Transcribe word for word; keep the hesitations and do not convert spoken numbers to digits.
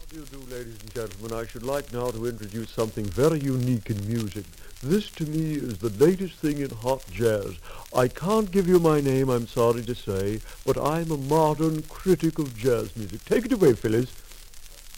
do you do, ladies and gentlemen? I should like now to introduce something very unique in music. This, to me, is the latest thing in hot jazz. I can't give you my name, I'm sorry to say, but I'm a modern critic of jazz music. Take it away, Phyllis.